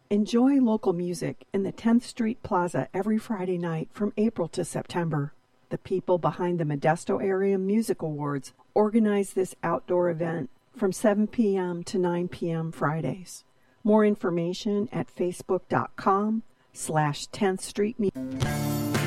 Enjoy local music in the 10th Street Plaza every Friday night from April to September. The people behind the Modesto Area Music Awards organize this outdoor event from 7 p.m. to 9 p.m. Fridays. More information at facebook.com/10th Street Music.